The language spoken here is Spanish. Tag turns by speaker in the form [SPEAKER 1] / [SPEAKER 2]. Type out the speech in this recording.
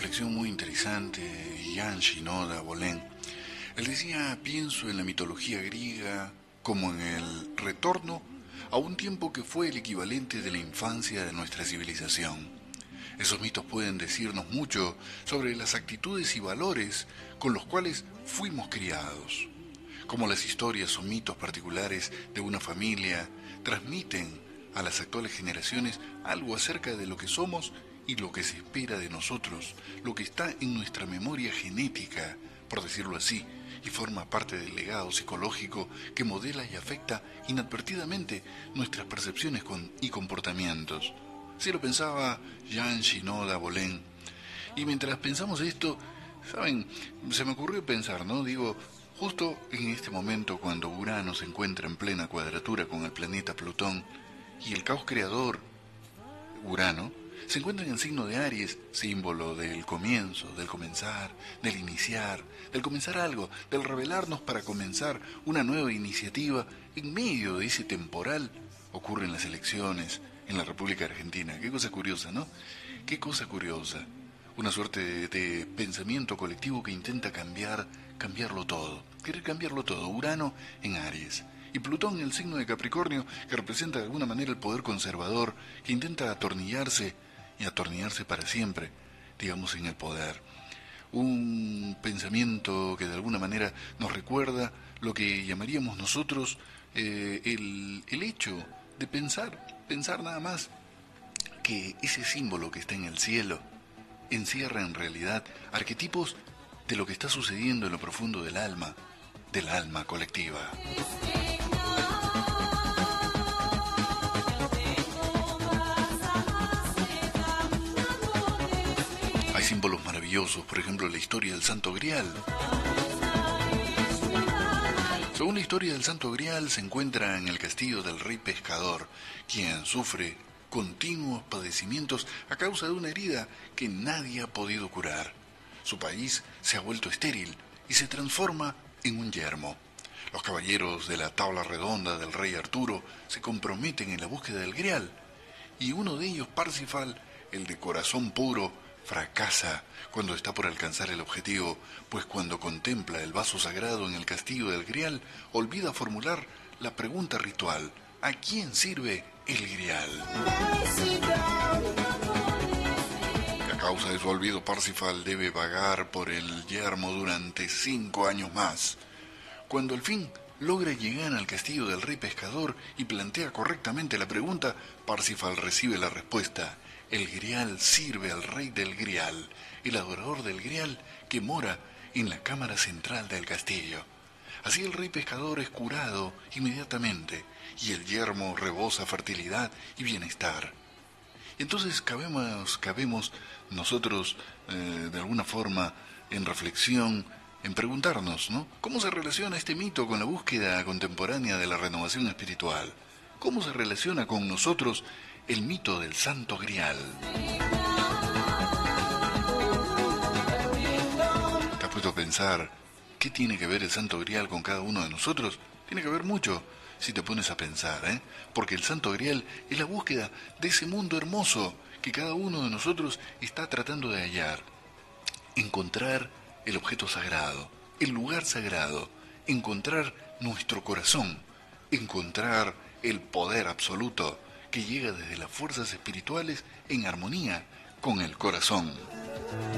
[SPEAKER 1] reflexión muy interesante de Jan Shinoda Bolén. Él decía: pienso en la mitología griega como en el retorno a un tiempo que fue el equivalente de la infancia de nuestra civilización. Esos mitos pueden decirnos mucho sobre las actitudes y valores con los cuales fuimos criados. Cómo las historias o mitos particulares de una familia transmiten a las actuales generaciones algo acerca de lo que somos y lo que se espera de nosotros, lo que está en nuestra memoria genética, por decirlo así, y forma parte del legado psicológico que modela y afecta inadvertidamente nuestras percepciones y comportamientos. Así lo pensaba Jan Shinoda Bolén. Y mientras pensamos esto, ¿saben? Se me ocurrió pensar, ¿no? Digo, justo en este momento cuando Urano se encuentra en plena cuadratura con el planeta Plutón y el caos creador, Urano, se encuentra en el signo de Aries, símbolo del comienzo, del comenzar, del iniciar, del comenzar algo, del revelarnos para comenzar una nueva iniciativa. En medio de ese temporal ocurren las elecciones en la República Argentina. Qué cosa curiosa, ¿no? Qué cosa curiosa. Una suerte de pensamiento colectivo que intenta cambiarlo todo. Querer cambiarlo todo. Urano en Aries. Y Plutón en el signo de Capricornio, que representa de alguna manera el poder conservador, que intenta atornillarse y atornillarse para siempre, digamos, en el poder. Un pensamiento que de alguna manera nos recuerda lo que llamaríamos nosotros el hecho de pensar nada más que ese símbolo que está en el cielo encierra en realidad arquetipos de lo que está sucediendo en lo profundo del alma colectiva. Hay símbolos maravillosos, por ejemplo la historia del Santo Grial. Según la historia del Santo Grial, se encuentra en el castillo del rey pescador, quien sufre continuos padecimientos a causa de una herida que nadie ha podido curar. Su país se ha vuelto estéril y se transforma en un yermo. Los caballeros de la tabla redonda del rey Arturo se comprometen en la búsqueda del Grial, y uno de ellos, Parsifal, el de corazón puro, fracasa cuando está por alcanzar el objetivo, pues cuando contempla el vaso sagrado en el castillo del Grial, olvida formular la pregunta ritual: ¿a quién sirve el Grial? Que a causa de su olvido, Parsifal debe vagar por el yermo durante 5 años más. Cuando al fin logra llegar al castillo del rey pescador y plantea correctamente la pregunta, Parsifal recibe la respuesta: el Grial sirve al rey del Grial, el adorador del Grial que mora en la cámara central del castillo. Así el rey pescador es curado inmediatamente y el yermo rebosa fertilidad y bienestar. Entonces cabemos nosotros de alguna forma en reflexión, en preguntarnos, ¿no? ¿Cómo se relaciona este mito con la búsqueda contemporánea de la renovación espiritual? ¿Cómo se relaciona con nosotros el mito del Santo Grial? ¿Te has puesto a pensar qué tiene que ver el Santo Grial con cada uno de nosotros? Tiene que ver mucho si te pones a pensar, ¿eh? Porque el Santo Grial es la búsqueda de ese mundo hermoso que cada uno de nosotros está tratando de hallar. Encontrar el objeto sagrado, el lugar sagrado, encontrar nuestro corazón, encontrar el poder absoluto que llega desde las fuerzas espirituales en armonía con el corazón.